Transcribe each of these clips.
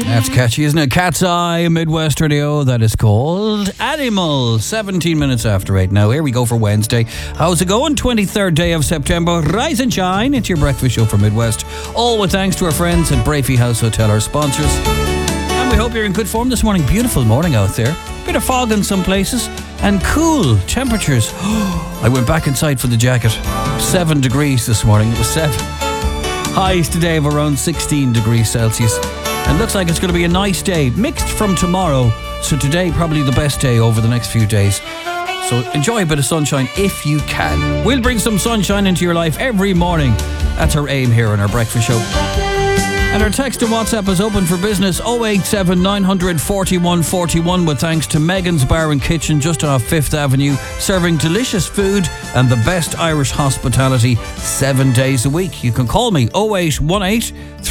That's catchy, isn't it? Cat's Eye, Midwest Radio. That is called Animal. 17 minutes after 8 now. Here we go for Wednesday. How's it going? 23rd day of September. Rise and shine. It's your breakfast show for Midwest. All with thanks to our friends at Brafey House Hotel, our sponsors. And we hope you're in good form this morning. Beautiful morning out there. Bit of fog in some places. And cool temperatures. I went back inside for the jacket. 7 degrees this morning. It was 7. Highs today of around 16 degrees Celsius. And looks like it's going to be a nice day, mixed from tomorrow. So today, probably the best day over the next few days. So enjoy a bit of sunshine if you can. We'll bring some sunshine into your life every morning. That's our aim here on our breakfast show. And our text and WhatsApp is open for business 087 900 4141 with thanks to Megan's Bar and Kitchen just off 5th Avenue, serving delicious food and the best Irish hospitality 7 days a week. You can call me 0818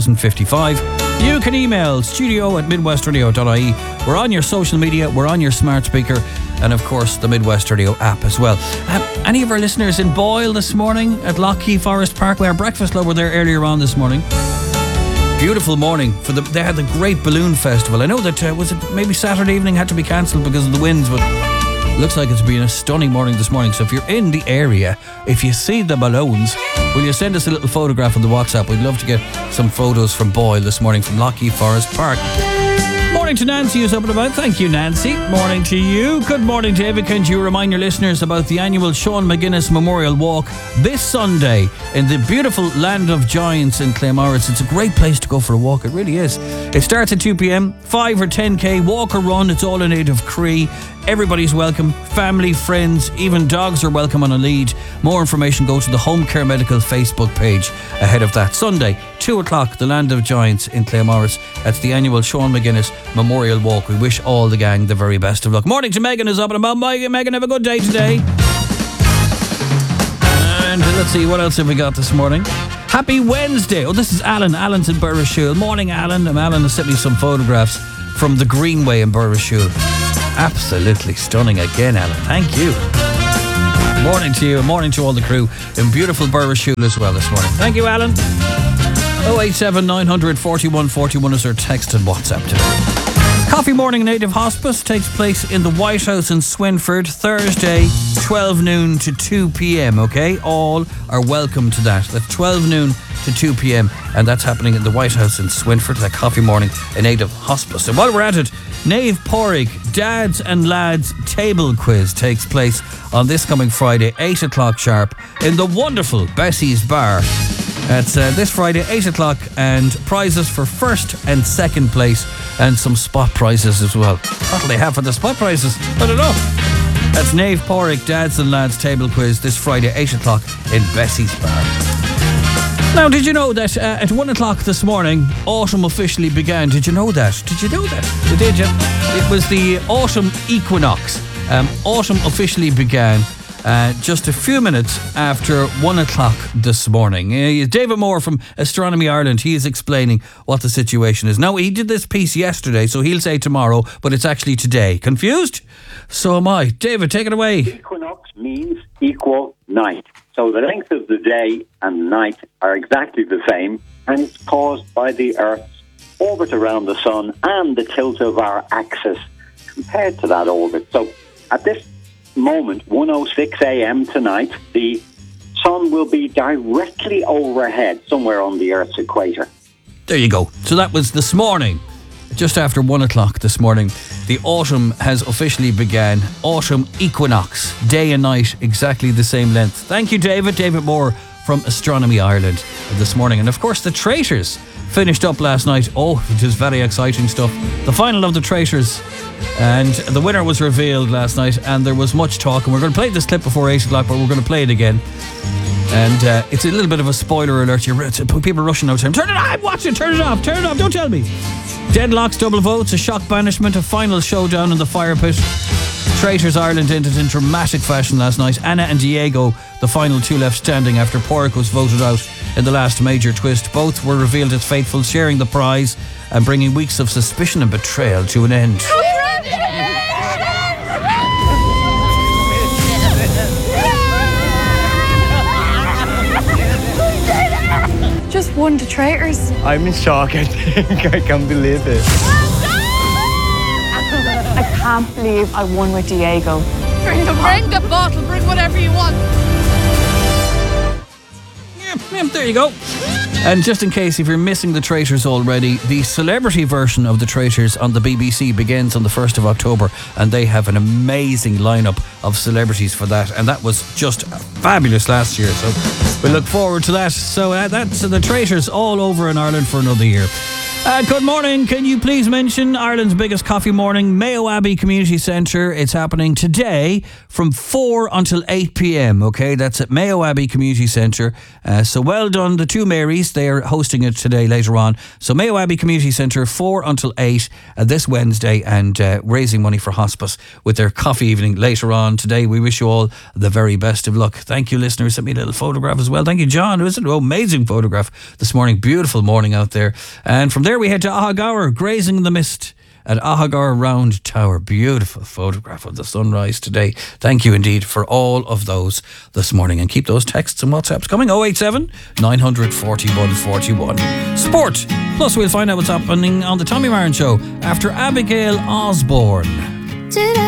3055. You can email studio@midwestradio.ie. We're on your social media, we're on your smart speaker, and of course the Midwest Radio app as well. Any of our listeners in Boyle this morning at Lockheed Forest Parkway? Our breakfast club were there earlier on this morning. Beautiful morning. They had the great balloon festival. I know that was it maybe Saturday evening had to be cancelled because of the winds, but looks like it's been a stunning morning this morning. So if you're in the area, if you see the balloons, will you send us a little photograph on the WhatsApp? We'd love to get some photos from Boyle this morning from Lockheed Forest Park. Morning to Nancy who's up and about. Thank you, Nancy. Morning to you. Good morning, David. Can you remind your listeners about the annual Sean McGuinness Memorial Walk this Sunday in the beautiful Land of Giants in Claremorris? It's a great place to go for a walk. It really is. It starts at 2 p.m, 5 or 10k, walk or run. It's all in aid of Cree. Everybody's welcome. Family, friends, even dogs are welcome on a lead. More information, go to the Home Care Medical Facebook page ahead of that. Sunday, 2 o'clock, the Land of Giants in Claremorris. That's the annual Sean McGuinness Memorial Walk. We wish all the gang the very best of luck. Morning to Megan, who's up and about. Megan, have a good day today. And let's see, what else have we got this morning? Happy Wednesday. Oh, this is Alan. Alan's in Burrishoole. Morning, Alan. Alan has sent me some photographs from the Greenway in Burrishoole. Absolutely stunning again, Alan. Thank you. Morning to you. Morning to all the crew in beautiful Burrishoole as well this morning. Thank you, Alan. 087 900 4141 is our text and WhatsApp today. Coffee Morning Native Hospice takes place in the White House in Swinford Thursday, 12 noon to 2 p.m, okay? All are welcome to that. That's 12 noon to 2 p.m, and that's happening in the White House in Swinford, that Coffee Morning Native Hospice. And while we're at it, Nave Porrig Dads and Lads Table Quiz takes place on this coming Friday, 8 o'clock sharp, in the wonderful Bessie's Bar. It's this Friday, 8 o'clock, and prizes for first and second place, and some spot prizes as well. What'll they have for the spot prizes? I don't know. That's Nave Porrig Dads and Lads Table Quiz this Friday, 8 o'clock in Bessie's Bar. Now, did you know that at 1 o'clock this morning, autumn officially began? Did you know that? Did you know that? Did you? It was the autumn equinox. Autumn officially began just a few minutes after 1 o'clock this morning. David Moore from Astronomy Ireland, he is explaining what the situation is. Now, he did this piece yesterday, so he'll say tomorrow, but it's actually today. Confused? So am I. David, take it away. Equinox means equal night. So the length of the day and night are exactly the same, and it's caused by the Earth's orbit around the Sun and the tilt of our axis compared to that orbit. So at this moment, 1:06 a.m. tonight, the Sun will be directly overhead, somewhere on the Earth's equator. There you go. So that was this morning. Just after 1 o'clock this morning, the autumn has officially began. Autumn equinox, day and night, exactly the same length. Thank you, David. David Moore from Astronomy Ireland this morning. And of course, the Traitors finished up last night. Oh, it is very exciting stuff. The final of the Traitors. And the winner was revealed last night, and there was much talk. And we're going to play this clip before 8 o'clock, but we're going to play it again. And it's a little bit of a spoiler alert. People rushing out time. Turn it off! Watch it! Turn it off! Turn it off! Don't tell me! Deadlocks, double votes, a shock banishment, a final showdown in the fire pit. Traitors Ireland ended in dramatic fashion last night. Anna and Diego, the final two left standing after Porrick was voted out in the last major twist. Both were revealed as faithful, sharing the prize and bringing weeks of suspicion and betrayal to an end. just won the Traitors. I'm in shock, I think. I can't believe it. I can't believe I won with Diego. Bring the bottle, bring whatever you want. Yeah, there you go. And just in case if you're missing the Traitors already, the celebrity version of the Traitors on the BBC begins on the 1st of October, and they have an amazing lineup of celebrities for that, and that was just fabulous last year, so we look forward to that. So that's the Traitors all over in Ireland for another year. Good morning. Can you please mention Ireland's biggest coffee morning, Mayo Abbey Community Centre? It's happening today from 4 until 8 p.m. Okay, that's at Mayo Abbey Community Centre. So well done, the two Marys. They are hosting it today later on. So Mayo Abbey Community Centre, 4 until 8 this Wednesday, and raising money for hospice with their coffee evening later on today. We wish you all the very best of luck. Thank you, listeners. Sent me a little photograph as well. Thank you, John. It was an amazing photograph this morning. Beautiful morning out there. And from there we head to Ahagower, grazing in the mist at Ahagower Round Tower. Beautiful photograph of the sunrise today. Thank you indeed for all of those this morning. And keep those texts and WhatsApps coming. 087 900 41 41. Sport. Plus we'll find out what's happening on the Tommy Marin Show after Abigail Osborne.